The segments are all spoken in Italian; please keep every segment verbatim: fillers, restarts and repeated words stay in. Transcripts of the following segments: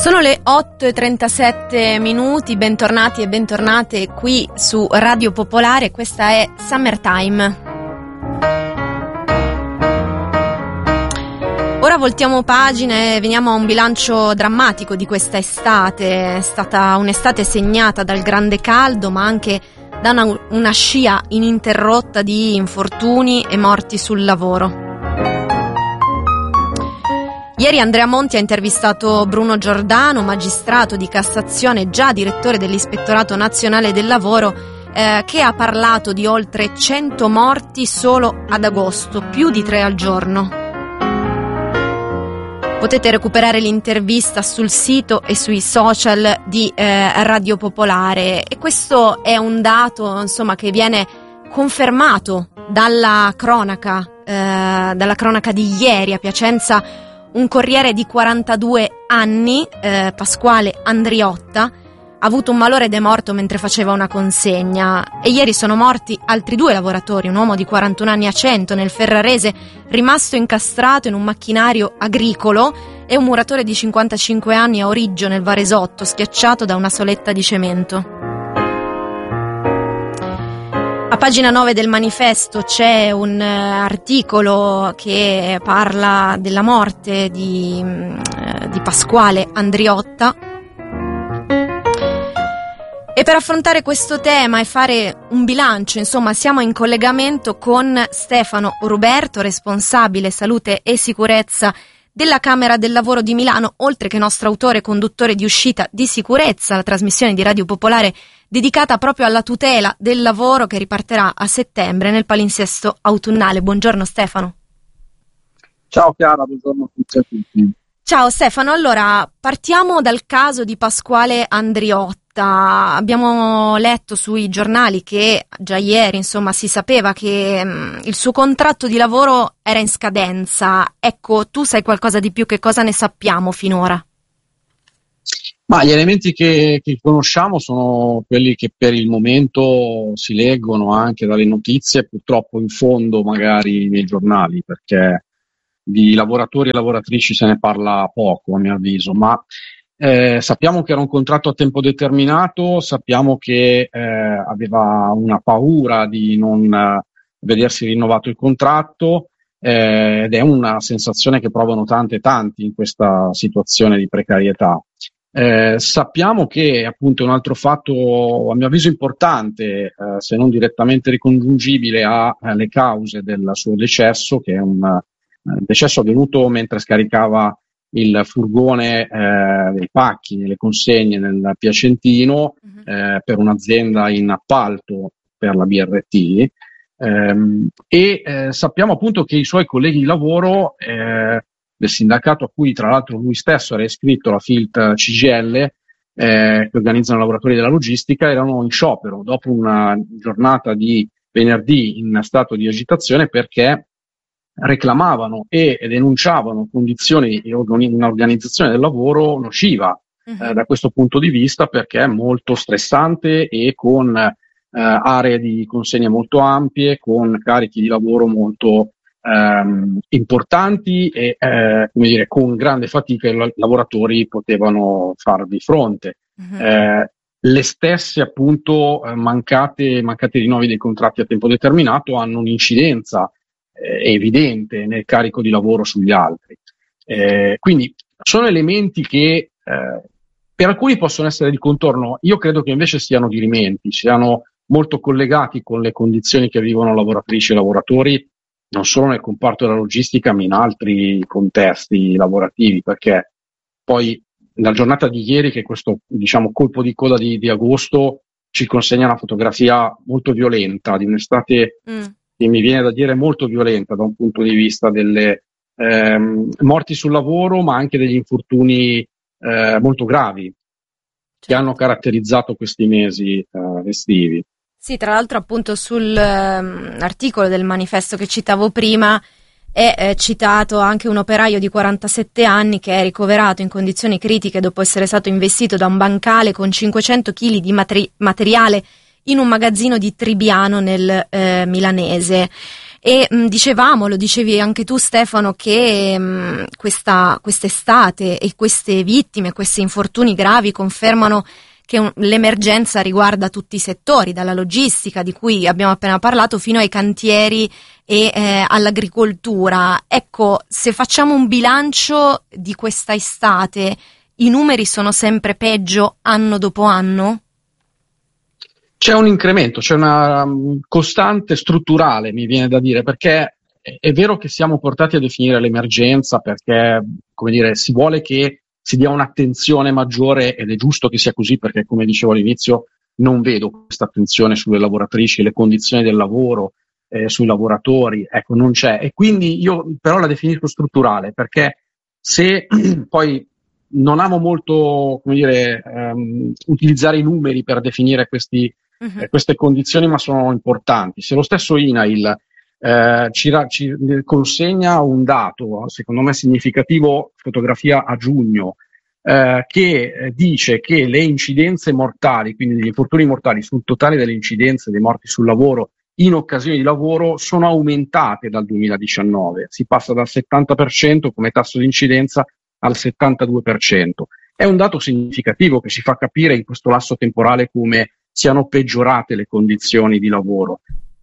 Sono le otto e trentasette minuti, bentornati e bentornate qui su Radio Popolare, questa è Summertime. Ora voltiamo pagine e veniamo a un bilancio drammatico di questa estate. È stata un'estate segnata dal grande caldo, ma anche da una, una scia ininterrotta di infortuni e morti sul lavoro. Ieri Andrea Monti ha intervistato Bruno Giordano, magistrato di Cassazione, già direttore dell'Ispettorato Nazionale del Lavoro, eh, che ha parlato di oltre cento morti solo ad agosto, più di tre al giorno. Potete recuperare l'intervista sul sito e sui social di eh, Radio Popolare, e questo è un dato, insomma, che viene confermato dalla cronaca, eh, dalla cronaca di ieri a Piacenza. Un corriere di quarantadue anni, eh, Pasquale Andriotta, ha avuto un malore ed è morto mentre faceva una consegna. E ieri sono morti altri due lavoratori, un uomo di quarantuno anni a Cento, nel Ferrarese, rimasto incastrato in un macchinario agricolo, e un muratore di cinquantacinque anni a Origgio, nel Varesotto, schiacciato da una soletta di cemento. A pagina nove del manifesto c'è un uh, articolo che parla della morte di, uh, di Pasquale Andriotta. E per affrontare questo tema e fare un bilancio, insomma, siamo in collegamento con Stefano Ruberto, responsabile salute e sicurezza della Camera del Lavoro di Milano, oltre che nostro autore e conduttore di Uscita di Sicurezza, la trasmissione di Radio Popolare dedicata proprio alla tutela del lavoro, che ripartirà a settembre nel palinsesto autunnale. Buongiorno Stefano. Ciao Chiara, buongiorno a tutti e a tutti. Ciao Stefano, allora partiamo dal caso di Pasquale Andriotta. Abbiamo letto sui giornali che già ieri, insomma, si sapeva che mh, il suo contratto di lavoro era in scadenza. Ecco, tu sai qualcosa di più? Che cosa ne sappiamo finora? Ma gli elementi che, che conosciamo sono quelli che per il momento si leggono anche dalle notizie, purtroppo in fondo magari nei giornali, perché di lavoratori e lavoratrici se ne parla poco, a mio avviso, ma eh, sappiamo che era un contratto a tempo determinato, sappiamo che eh, aveva una paura di non eh, vedersi rinnovato il contratto, eh, ed è una sensazione che provano tante e tanti in questa situazione di precarietà. Eh, sappiamo che appunto un altro fatto, a mio avviso importante, eh, se non direttamente ricongiungibile alle cause del suo decesso, che è un eh, decesso avvenuto mentre scaricava il furgone eh, dei pacchi e le consegne nel Piacentino, uh-huh. eh, per un'azienda in appalto per la B R T, ehm, e eh, sappiamo appunto che i suoi colleghi di lavoro eh, del sindacato a cui tra l'altro lui stesso era iscritto, la Filt C G I L, eh, che organizzano i lavoratori della logistica, erano in sciopero dopo una giornata di venerdì in stato di agitazione, perché reclamavano e denunciavano condizioni in organizzazione del lavoro nociva, uh-huh. eh, da questo punto di vista, perché è molto stressante e con eh, aree di consegne molto ampie, con carichi di lavoro molto Ehm, importanti e eh, come dire, con grande fatica i lavoratori potevano farvi fronte. Uh-huh. Eh, le stesse appunto eh, mancate, mancate rinnovi dei contratti a tempo determinato hanno un'incidenza eh, evidente nel carico di lavoro sugli altri. Eh, quindi sono elementi che eh, per alcuni possono essere di contorno, io credo che invece siano dirimenti, siano molto collegati con le condizioni che vivono lavoratrici e lavoratori, non solo nel comparto della logistica, ma in altri contesti lavorativi, perché poi la giornata di ieri, che questo diciamo colpo di coda di, di agosto, ci consegna una fotografia molto violenta di un'estate mm. che mi viene da dire molto violenta da un punto di vista delle ehm, morti sul lavoro, ma anche degli infortuni eh, molto gravi, certo, che hanno caratterizzato questi mesi eh, estivi. Sì, tra l'altro appunto sull'articolo um, del manifesto che citavo prima è eh, citato anche un operaio di quarantasette anni che è ricoverato in condizioni critiche dopo essere stato investito da un bancale con cinquecento chili di materi- materiale in un magazzino di Tribbiano nel eh, milanese. E mh, dicevamo, lo dicevi anche tu Stefano, che mh, questa quest'estate e queste vittime, questi infortuni gravi confermano che un, l'emergenza riguarda tutti i settori, dalla logistica di cui abbiamo appena parlato fino ai cantieri e eh, all'agricoltura. Ecco, se facciamo un bilancio di questa estate, i numeri sono sempre peggio anno dopo anno? C'è un incremento, c'è una um, costante strutturale, mi viene da dire, perché è, è vero che siamo portati a definire l'emergenza perché, come dire, si vuole che si dia un'attenzione maggiore, ed è giusto che sia così perché, come dicevo all'inizio, non vedo questa attenzione sulle lavoratrici, le condizioni del lavoro, eh, sui lavoratori, ecco, non c'è. E quindi io però la definisco strutturale perché se poi non amo molto, come dire, ehm, utilizzare i numeri per definire questi Uh-huh. Eh, queste condizioni, ma sono importanti. Se lo stesso INAIL eh, ci, ra- ci consegna un dato, secondo me significativo, fotografia a giugno, eh, che eh, dice che le incidenze mortali, quindi gli infortuni mortali sul totale delle incidenze dei morti sul lavoro in occasione di lavoro, sono aumentate dal duemiladiciannove. Si passa dal settanta per cento come tasso di incidenza al settantadue per cento. È un dato significativo che ci fa capire in questo lasso temporale come siano peggiorate le condizioni di lavoro.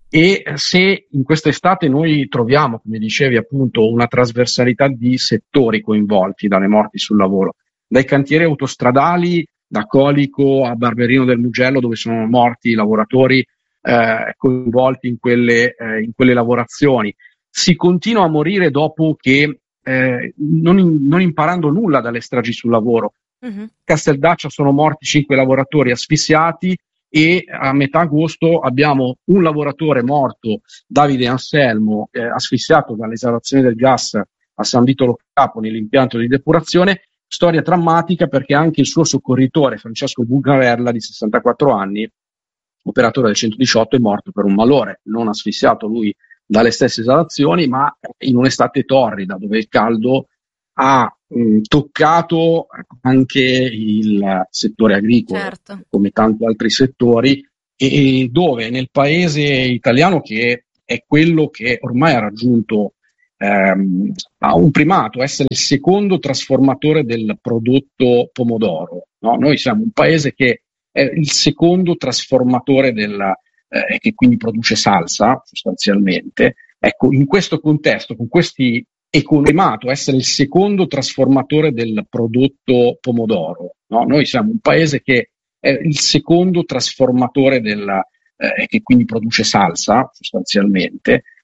E se in quest'estate noi troviamo, come dicevi appunto, una trasversalità di settori coinvolti dalle morti sul lavoro, dai cantieri autostradali, da Colico a Barberino del Mugello, dove sono morti i lavoratori eh, coinvolti in quelle, eh, in quelle lavorazioni, si continua a morire dopo che eh, non, in, non imparando nulla dalle stragi sul lavoro. Uh-huh. Casteldaccia sono morti cinque lavoratori asfissiati, e a metà agosto abbiamo un lavoratore morto, Davide Anselmo, eh, asfissiato dall'esalazione del gas a San Vito Lo Capo nell'impianto di depurazione. Storia drammatica perché anche il suo soccorritore Francesco Bugarella, di sessantaquattro anni, operatore del centodiciotto, è morto per un malore, non asfissiato lui dalle stesse esalazioni, ma in un'estate torrida dove il caldo ha mh, toccato anche il settore agricolo, certo, come tanti altri settori, e dove nel paese italiano, che è quello che ormai ha raggiunto ehm, ha un primato, essere il secondo trasformatore del prodotto pomodoro, no? Noi siamo un paese che è il secondo trasformatore della, eh, che quindi produce salsa sostanzialmente. Ecco, in questo contesto, con questi economiato, essere il secondo trasformatore del prodotto pomodoro, no? Noi siamo un paese che è il secondo trasformatore della, eh, che quindi produce salsa sostanzialmente.